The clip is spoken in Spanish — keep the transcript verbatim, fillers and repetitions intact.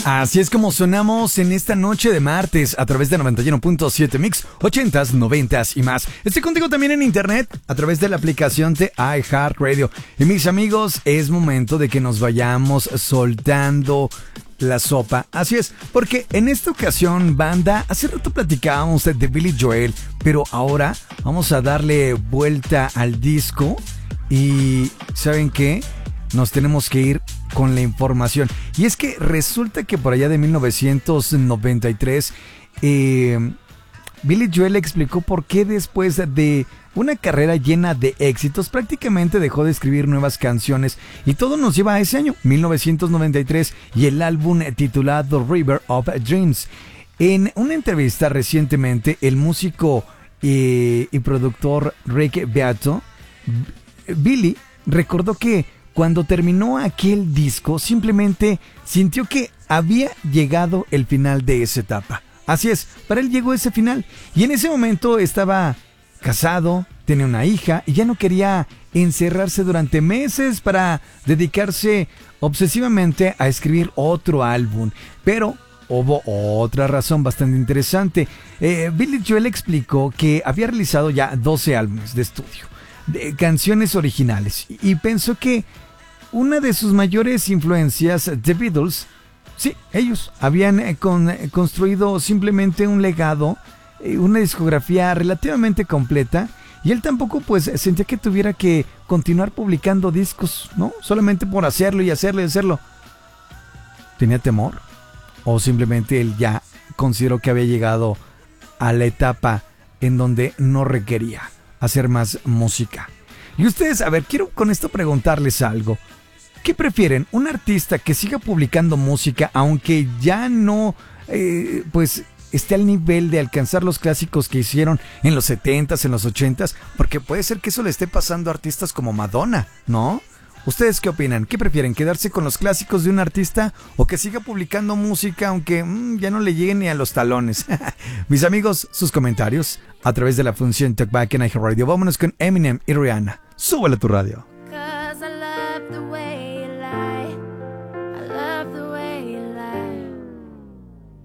Así es como sonamos en esta noche de martes a través de noventa y uno punto siete Mix, ochentas, noventas y más. Estoy contigo también en internet a través de la aplicación de iHeartRadio. Y mis amigos, es momento de que nos vayamos soltando la sopa. Así es, porque en esta ocasión, banda, hace rato platicábamos de Billy Joel, pero ahora vamos a darle vuelta al disco y ¿saben qué? Nos tenemos que ir con la información. Y es que resulta que por allá de mil novecientos noventa y tres, eh, Billy Joel explicó por qué después de una carrera llena de éxitos prácticamente dejó de escribir nuevas canciones. Y todo nos lleva a ese año, mil novecientos noventa y tres, y el álbum titulado River of Dreams. En una entrevista recientemente, el músico eh, y productor Rick Beato, Billy, recordó que cuando terminó aquel disco, simplemente sintió que había llegado el final de esa etapa. Así es, para él llegó ese final. Y en ese momento estaba casado, tenía una hija y ya no quería encerrarse durante meses para dedicarse obsesivamente a escribir otro álbum. Pero hubo otra razón bastante interesante. Eh, Billy Joel explicó que había realizado ya doce álbumes de estudio, de canciones originales, y pensó que una de sus mayores influencias, The Beatles, sí, ellos habían eh, con, eh, construido simplemente un legado, eh, una discografía relativamente completa, y él tampoco pues sentía que tuviera que continuar publicando discos, ¿no? Solamente por hacerlo y hacerlo y hacerlo. ¿Tenía temor? ¿O simplemente él ya consideró que había llegado a la etapa en donde no requería hacer más música? Y ustedes, a ver, quiero con esto preguntarles algo. ¿Qué prefieren? ¿Un artista que siga publicando música aunque ya no eh, pues esté al nivel de alcanzar los clásicos que hicieron en los setentas, en los ochentas? Porque puede ser que eso le esté pasando a artistas como Madonna, ¿no? ¿Ustedes qué opinan? ¿Qué prefieren? ¿Quedarse con los clásicos de un artista o que siga publicando música aunque mmm, ya no le lleguen ni a los talones? Mis amigos, sus comentarios a través de la función Talkback en iHeartRadio. Vámonos con Eminem y Rihanna. Súbele a tu radio.